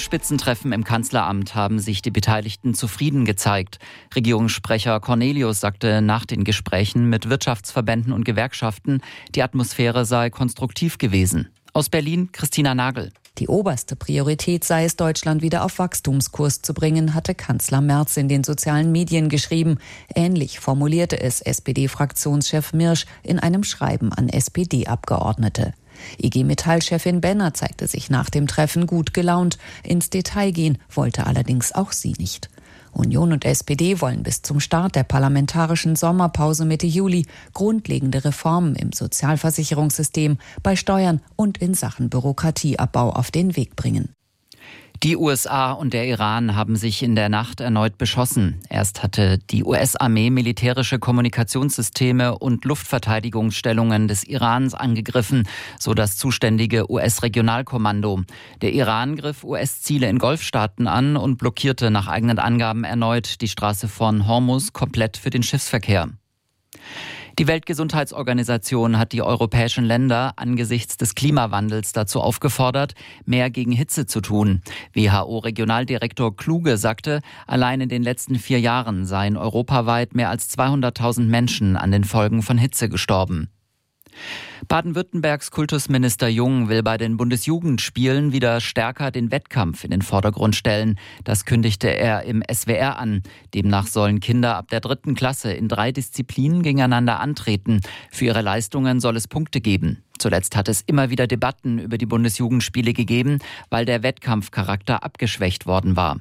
Spitzentreffen im Kanzleramt haben sich die Beteiligten zufrieden gezeigt. Regierungssprecher Cornelius sagte nach den Gesprächen mit Wirtschaftsverbänden und Gewerkschaften, die Atmosphäre sei konstruktiv gewesen. Aus Berlin Christina Nagel. Die oberste Priorität sei es, Deutschland wieder auf Wachstumskurs zu bringen, hatte Kanzler Merz in den sozialen Medien geschrieben. Ähnlich formulierte es SPD-Fraktionschef Mirsch in einem Schreiben an SPD-Abgeordnete. IG Metall-Chefin Benner zeigte sich nach dem Treffen gut gelaunt. Ins Detail gehen wollte allerdings auch sie nicht. Union und SPD wollen bis zum Start der parlamentarischen Sommerpause Mitte Juli grundlegende Reformen im Sozialversicherungssystem, bei Steuern und in Sachen Bürokratieabbau auf den Weg bringen. Die USA und der Iran haben sich in der Nacht erneut beschossen. Erst hatte die US-Armee militärische Kommunikationssysteme und Luftverteidigungsstellungen des Irans angegriffen, so das zuständige US-Regionalkommando. Der Iran griff US-Ziele in Golfstaaten an und blockierte nach eigenen Angaben erneut die Straße von Hormuz komplett für den Schiffsverkehr. Die Weltgesundheitsorganisation hat die europäischen Länder angesichts des Klimawandels dazu aufgefordert, mehr gegen Hitze zu tun. WHO-Regionaldirektor Kluge sagte, allein in den letzten 4 Jahren seien europaweit mehr als 200.000 Menschen an den Folgen von Hitze gestorben. Baden-Württembergs Kultusminister Jung will bei den Bundesjugendspielen wieder stärker den Wettkampf in den Vordergrund stellen. Das kündigte er im SWR an. Demnach sollen Kinder ab der 3. Klasse in 3 Disziplinen gegeneinander antreten. Für ihre Leistungen soll es Punkte geben. Zuletzt hat es immer wieder Debatten über die Bundesjugendspiele gegeben, weil der Wettkampfcharakter abgeschwächt worden war.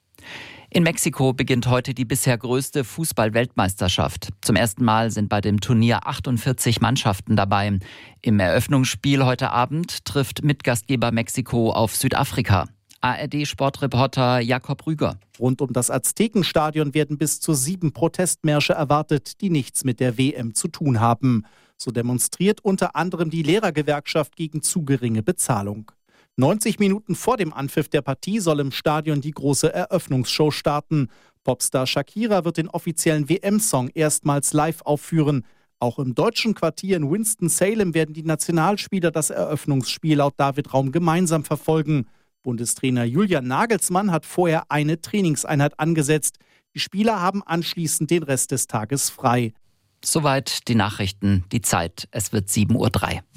In Mexiko beginnt heute die bisher größte Fußball-Weltmeisterschaft. Zum ersten Mal sind bei dem Turnier 48 Mannschaften dabei. Im Eröffnungsspiel heute Abend trifft Mitgastgeber Mexiko auf Südafrika. ARD-Sportreporter Jakob Rüger. Rund um das Aztekenstadion werden bis zu 7 Protestmärsche erwartet, die nichts mit der WM zu tun haben. So demonstriert unter anderem die Lehrergewerkschaft gegen zu geringe Bezahlung. 90 Minuten vor dem Anpfiff der Partie soll im Stadion die große Eröffnungsshow starten. Popstar Shakira wird den offiziellen WM-Song erstmals live aufführen. Auch im deutschen Quartier in Winston-Salem werden die Nationalspieler das Eröffnungsspiel laut David Raum gemeinsam verfolgen. Bundestrainer Julian Nagelsmann hat vorher eine Trainingseinheit angesetzt. Die Spieler haben anschließend den Rest des Tages frei. Soweit die Nachrichten, die Zeit. Es wird 7:03 Uhr.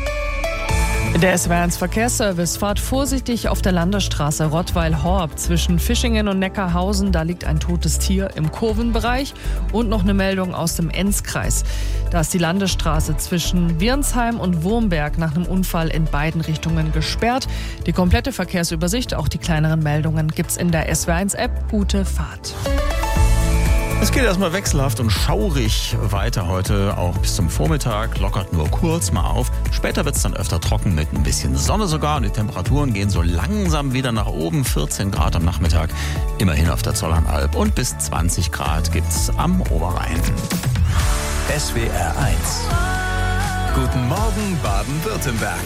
Der SWR1 Verkehrsservice fahrt vorsichtig auf der Landesstraße Rottweil-Horb zwischen Fischingen und Neckarhausen. Da liegt ein totes Tier im Kurvenbereich. Und noch eine Meldung aus dem Enzkreis. Da ist die Landesstraße zwischen Wirnsheim und Wurmberg nach einem Unfall in beiden Richtungen gesperrt. Die komplette Verkehrsübersicht, auch die kleineren Meldungen, gibt's in der SWR1-App. Gute Fahrt. Es geht erstmal wechselhaft und schaurig weiter heute, auch bis zum Vormittag. Lockert nur kurz mal auf. Später wird es dann öfter trocken mit ein bisschen Sonne sogar. Und die Temperaturen gehen so langsam wieder nach oben. 14 Grad am Nachmittag, immerhin auf der Zollernalb. Und bis 20 Grad gibt's am Oberrhein. SWR 1. Guten Morgen, Baden-Württemberg.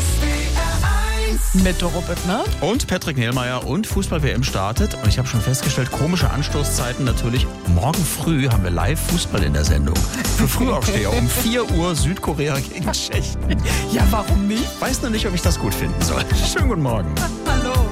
Mit Doro Büttner. Und Patrick Nehlmeier und Fußball-WM startet. Und ich habe schon festgestellt, komische Anstoßzeiten natürlich. Morgen früh haben wir Live-Fußball in der Sendung. Für Frühaufsteher um 4 Uhr Südkorea gegen Tschechien. Ja, warum nicht? Weiß noch nicht, ob ich das gut finden soll. Schönen guten Morgen. Hallo.